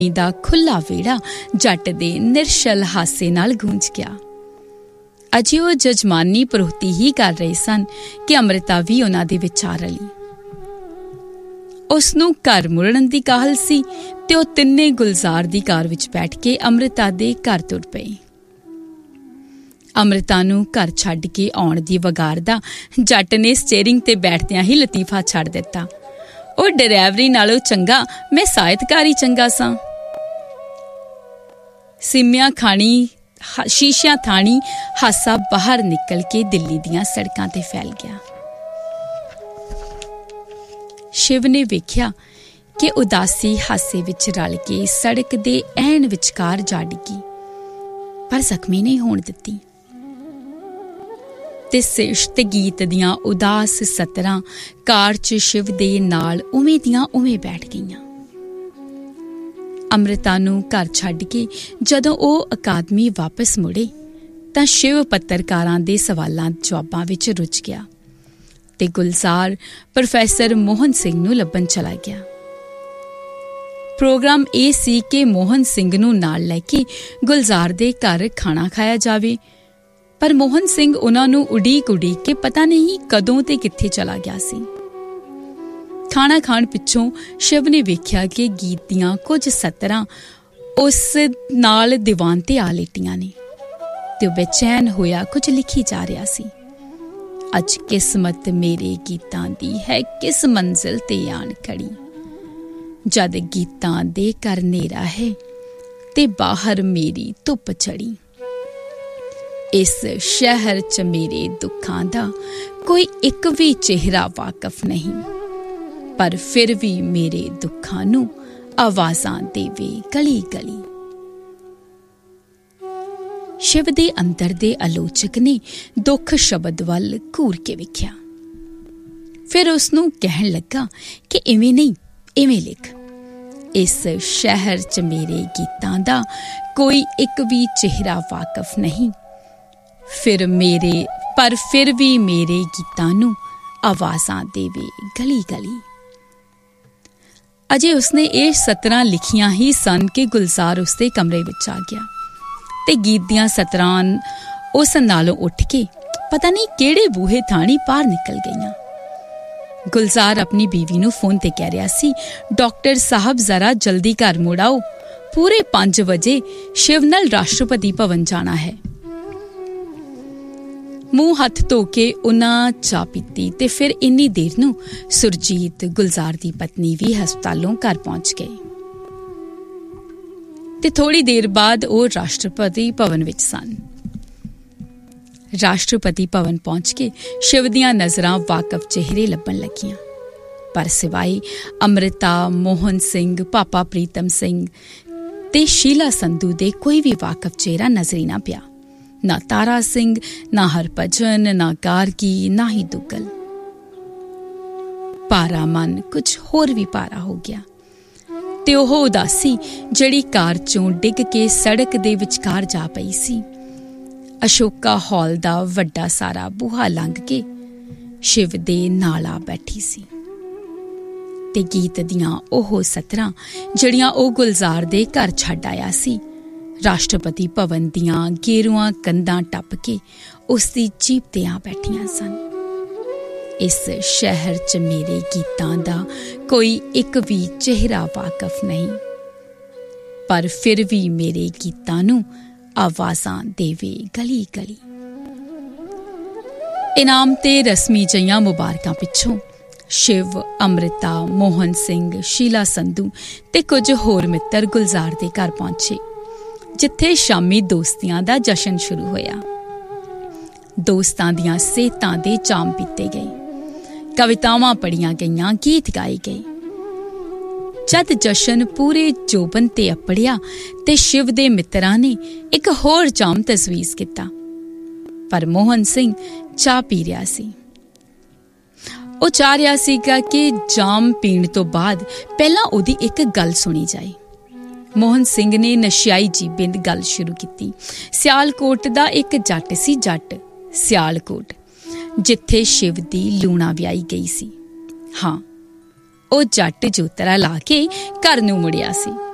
ਦਾ ਖੁੱਲ੍ਹਾ ਵਿਹੜਾ ਜੱਟ ਦੇ ਨਿਰਛਲ ਹਾਸੇ ਨਾਲ ਗੂੰਜ ਗਿਆ। ਅਜੇ ਉਹ ਜਜਮਾਨੀ ਪ੍ਰੋਹਤੀ ਹੀ ਕਰ ਰਹੇ ਸਨ ਕਿ ਅੰਮ੍ਰਿਤਾ ਵੀ ਉਹਨਾਂ ਦੇ ਵਿੱਚ ਆ ਰਲੀ। ਉਸਨੂੰ ਘਰ ਮੁੜਨ ਦੀ ਕਾਹਲ ਸੀ ਤੇ ਉਹ ਤਿੰਨੇ ਗੁਲਜ਼ਾਰ ਦੀ ਕਾਰ ਵਿੱਚ ਬੈਠ ਕੇ ਅੰਮ੍ਰਿਤਾ ਦੇ ਘਰ ਤੁਰ ਪਏ। ਅੰਮ੍ਰਿਤਾ ਨੂੰ ਘਰ ਛੱਡ ਕੇ ਆਉਣ ਦੀ ਵਗਾਰ ਦਾ ਜੱਟ ਨੇ ਸਟੀਅਰਿੰਗ ਤੇ ਬੈਠਦਿਆਂ ਹੀ ਲਤੀਫਾ ਛੱਡ ਦਿੱਤਾ। ਉਹ ਡਰਾਈਵਰੀ ਨਾਲੋਂ ਚੰਗਾ ਮੈਂ ਸਾਹਿਤਕਾਰ ਚੰਗਾ ਸਾਂ। ਸ਼ੀਸ਼ਿਆਂ ਥਾਣੀ ਹਾਸਾ ਬਾਹਰ ਨਿਕਲ ਕੇ ਦਿੱਲੀ ਦੀਆਂ ਸੜਕਾਂ ਤੇ ਫੈਲ ਗਿਆ। ਸ਼ਿਵ ਨੇ ਵੇਖਿਆ ਕਿ ਉਦਾਸੀ ਹਾਸੇ ਵਿੱਚ ਰਲ ਕੇ ਸੜਕ ਦੇ ਐਨ ਵਿਚਕਾਰ ਜਾ ਡਿੱਗੀ, ਪਰ ਜ਼ਖਮੀ ਨਹੀਂ ਹੋਣ ਦਿੱਤੀ। ਤੇ ਸਿਸ਼ ਤੇ ਗੀਤ ਦੀਆਂ ਉਦਾਸ ਸਤਰਾਂ ਕਾਰ 'ਚ ਸ਼ਿਵ ਦੇ ਨਾਲ ਉਵੇਂ ਦੀਆਂ ਉਵੇਂ ਬੈਠ ਗਈਆਂ। ਅੰਮ੍ਰਿਤਾ ਨੂੰ ਘਰ ਛੱਡ ਕੇ ਜਦੋਂ ਉਹ ਅਕਾਦਮੀ ਵਾਪਸ ਮੁੜੇ ਤਾਂ ਸ਼ਿਵ ਪੱਤਰਕਾਰਾਂ ਦੇ ਸਵਾਲਾਂ ਜਵਾਬਾਂ ਵਿੱਚ ਰੁੱਝ ਗਿਆ ਤੇ ਗੁਲਜ਼ਾਰ ਪ੍ਰੋਫੈਸਰ ਮੋਹਨ ਸਿੰਘ ਨੂੰ ਲੱਭਣ ਚਲਾ ਗਿਆ। ਪ੍ਰੋਗਰਾਮ ਇਹ ਸੀ ਕਿ ਮੋਹਨ ਸਿੰਘ ਨੂੰ ਨਾਲ ਲੈ ਕੇ ਗੁਲਜ਼ਾਰ ਦੇ ਘਰ ਖਾਣਾ ਖਾਇਆ ਜਾਵੇ, ਪਰ ਮੋਹਨ ਸਿੰਘ ਉਹਨਾਂ ਨੂੰ ਉਡੀਕ ਕੇ ਪਤਾ ਨਹੀਂ ਕਦੋਂ ਤੇ ਕਿੱਥੇ ਚਲਾ ਗਿਆ ਸੀ। ਖਾਣਾ ਖਾਣ ਪਿੱਛੋਂ ਸ਼ਿਵ ਨੇ ਵੇਖਿਆ ਕਿ ਗੀਤ ਦੀਆਂ ਕੁਝ ਸਤਰਾਂ ਉਸ ਨਾਲ ਦੀਵਾਨ ਤੇ ਆ ਲੇਟੀਆਂ ਨੇ ਤੇ ਉਹ ਬੇਚੈਨ ਹੋਇਆ ਕੁਝ ਲਿਖੀ ਜਾ ਰਿਹਾ ਸੀ। ਅੱਜ ਕਿਸਮਤ ਮੇਰੇ ਗੀਤਾਂ ਦੀ ਹੈ ਕਿਸ ਮੰਜ਼ਿਲ ਤੇ ਆਣ ਖੜੀ, ਜਦ ਗੀਤਾਂ ਦੇ ਘਰ ਹਨੇਰਾ ਹੈ ਤੇ ਬਾਹਰ ਮੇਰੀ ਧੁੱਪ ਚੜੀ। ਇਸ ਸ਼ਹਿਰ 'ਚ ਮੇਰੇ ਦੁੱਖਾਂ ਦਾ ਕੋਈ ਇੱਕ ਵੀ ਚਿਹਰਾ ਵਾਕਫ ਨਹੀਂ, ਪਰ ਫਿਰ ਵੀ ਮੇਰੇ ਦੁੱਖਾਂ ਨੂੰ ਆਵਾਜ਼ਾਂ ਦੇਵੇ ਗਲੀ ਗਲੀ। ਸ਼ਿਵ ਦੇ ਅੰਦਰ ਦੇ ਆਲੋਚਕ ਨੇ ਦੁੱਖ ਸ਼ਬਦ ਵੱਲ ਘੂਰ ਕੇ ਵੇਖਿਆ। ਫਿਰ ਉਸਨੂੰ ਕਹਿਣ ਲੱਗਾ ਕਿ ਇਵੇਂ ਨਹੀਂ, ਇਵੇਂ ਲਿਖ, ਇਸ ਸ਼ਹਿਰ 'ਚ ਮੇਰੇ ਗੀਤਾਂ ਦਾ ਕੋਈ ਇੱਕ ਵੀ ਚਿਹਰਾ ਵਾਕਫ ਨਹੀਂ, ਪਰ ਫਿਰ ਵੀ ਮੇਰੇ ਗੀਤਾਂ ਨੂੰ ਆਵਾਜ਼ਾਂ ਦੇਵੇ ਗਲੀ ਗਲੀ। ਅਜੇ ਉਸਨੇ ਇਹ ਸਤਰਾਂ ਲਿਖੀਆਂ ਹੀ ਸਨ ਕਿ ਗੁਲਜ਼ਾਰ ਉਸਦੇ ਕਮਰੇ ਵਿੱਚ ਆ ਗਿਆ ਤੇ ਗੀਤ ਦੀਆਂ ਸਤਰਾਂ ਉਸ ਨਾਲੋਂ ਉੱਠ ਕੇ ਪਤਾ ਨਹੀਂ ਕਿਹੜੇ ਬੂਹੇ ਥਾਣੀ ਪਾਰ ਨਿਕਲ ਗਈਆਂ। ਗੁਲਜ਼ਾਰ ਆਪਣੀ ਬੀਵੀ ਨੂੰ ਫੋਨ ਤੇ ਕਹਿ ਰਿਹਾ ਸੀ, ਡਾਕਟਰ ਸਾਹਿਬ ਜ਼ਰਾ ਜਲਦੀ ਘਰ ਮੁੜ ਆਓ, ਪੂਰੇ 5 ਵਜੇ ਸ਼ਿਵ ਨਾਲ ਰਾਸ਼ਟਰਪਤੀ ਭਵਨ ਜਾਣਾ ਹੈ। ਮੂੰਹ ਹੱਥ ਧੋ ਕੇ ਉਹਨਾਂ ਚਾਹ ਪੀਤੀ ਤੇ ਫਿਰ ਇੰਨੀ ਦੇਰ ਨੂੰ ਸੁਰਜੀਤ, ਗੁਲਜ਼ਾਰ ਦੀ ਪਤਨੀ ਵੀ ਹਸਪਤਾਲੋਂ ਘਰ ਪਹੁੰਚ ਗਏ ਤੇ ਥੋੜੀ ਦੇਰ ਬਾਅਦ ਉਹ ਰਾਸ਼ਟਰਪਤੀ ਭਵਨ ਵਿੱਚ ਸਨ। ਰਾਸ਼ਟਰਪਤੀ ਭਵਨ ਪਹੁੰਚ ਕੇ ਸ਼ਿਵ ਦੀਆਂ ਨਜ਼ਰਾਂ ਵਾਕਫ ਚਿਹਰੇ ਲੱਭਣ ਲੱਗੀਆਂ, ਪਰ ਸਿਵਾਏ ਅੰਮ੍ਰਿਤਾ, ਮੋਹਨ ਸਿੰਘ, ਪਾਪਾ ਪ੍ਰੀਤਮ ਸਿੰਘ ਤੇ ਸ਼ੀਲਾ ਸੰਧੂ ਦੇ ਕੋਈ ਵੀ ਵਾਕਫ ਚਿਹਰਾ ਨਜ਼ਰੀ ਨਾ ਪਿਆ। ਨਾ ਤਾਰਾ ਸਿੰਘ, ਨਾ ਹਰਭਜਨ, ਨਾ ਗਾਰਗੀ, ਨਾ ਹੀ ਦੁੱਗਲ। ਭਾਰਾ ਮਨ ਕੁਝ ਹੋਰ ਵੀ ਭਾਰਾ ਹੋ ਗਿਆ ਤੇ ਉਹ ਉਦਾਸੀ ਜਿਹੜੀ ਕਾਰ ਚੋਂ ਡਿੱਗ ਕੇ ਸੜਕ ਦੇ ਵਿਚਕਾਰ ਜਾ ਪਈ ਸੀ, ਅਸ਼ੋਕਾ ਹਾਲ ਦਾ ਵੱਡਾ ਸਾਰਾ ਬੂਹਾ ਲੰਘ ਕੇ ਸ਼ਿਵ ਦੇ ਨਾਲ ਆ ਬੈਠੀ ਸੀ ਤੇ ਗੀਤ ਦੀਆਂ ਉਹ ਸਤਰਾਂ ਜਿਹੜੀਆਂ ਉਹ ਗੁਲਜ਼ਾਰ ਦੇ ਘਰ ਛੱਡ ਆਇਆ ਸੀ, ਰਾਸ਼ਟਰਪਤੀ ਭਵਨ ਦੀਆਂ ਗੇਰੂਆਂ ਕੰਧਾਂ ਟੱਪ ਕੇ ਉਸ ਦੀ ਜੀਪ ਤੇ ਆ ਬੈਠੀਆਂ ਸਨ। ਇਸ ਸ਼ਹਿਰ 'ਚ ਮੇਰੇ ਗੀਤਾਂ ਦਾ ਕੋਈ ਇੱਕ ਵੀ ਚਿਹਰਾ ਵਾਕਫ ਨਹੀਂ, ਪਰ ਫਿਰ ਵੀ ਮੇਰੇ ਗੀਤਾਂ ਨੂੰ ਆਵਾਜ਼ਾਂ ਦੇਵੇ ਗਲੀ ਗਲੀ। ਇਨਾਮ ਤੇ ਰਸਮੀ ਜਿਹੀਆਂ ਮੁਬਾਰਕਾਂ ਪਿੱਛੋਂ ਸ਼ਿਵ, ਅੰਮ੍ਰਿਤਾ, ਮੋਹਨ ਸਿੰਘ, ਸ਼ੀਲਾ ਸੰਧੂ ਤੇ ਕੁਝ ਹੋਰ ਮਿੱਤਰ ਗੁਲਜ਼ਾਰ ਦੇ ਘਰ ਪਹੁੰਚੇ, ਜਿੱਥੇ ਸ਼ਾਮੀ ਦੋਸਤੀਆਂ ਦਾ ਜਸ਼ਨ ਸ਼ੁਰੂ ਹੋਇਆ। ਦੋਸਤਾਂ ਦੀਆਂ ਸਿਹਤਾਂ ਦੇ ਜਾਮ ਪੀਤੇ ਗਏ, ਕਵਿਤਾਵਾਂ ਪੜ੍ਹੀਆਂ ਗਈਆਂ, ਗੀਤ ਗਾਏ ਗਏ। ਜਦ ਜਸ਼ਨ ਪੂਰੇ ਜੋਬਨ ਤੇ ਅਪੜਿਆ ਤੇ ਸ਼ਿਵ ਦੇ ਮਿੱਤਰਾਂ ਨੇ ਇੱਕ ਹੋਰ ਜਾਮ ਤਜਵੀਜ਼ ਕੀਤਾ, ਪਰ ਮੋਹਨ ਸਿੰਘ ਚਾਹ ਪੀ ਰਿਹਾ ਸੀ। ਉਹ ਚਾਹ ਰਿਹਾ ਸੀਗਾ ਕਿ ਜਾਮ ਪੀਣ ਤੋਂ ਬਾਅਦ ਪਹਿਲਾਂ ਉਹਦੀ ਇੱਕ ਗੱਲ ਸੁਣੀ ਜਾਏ। ਮੋਹਨ ਸਿੰਘ ਨੇ ਨਸ਼ਿਆਈ ਜੀਬਿੰਦ ਗੱਲ ਸ਼ੁਰੂ ਕੀਤੀ। ਸਿਆਲਕੋਟ ਦਾ ਇੱਕ ਜੱਟ ਸੀ, ਜੱਟ ਸਿਆਲਕੋਟ, ਜਿੱਥੇ ਸ਼ਿਵ ਦੀ ਲੂਣਾ ਵਿਆਹੀ ਗਈ ਸੀ। ਹਾਂ, ਉਹ ਜੱਟ ਜੋਤਰਾ ਲਾ ਕੇ ਘਰ ਨੂੰ ਮੁੜਿਆ ਸੀ।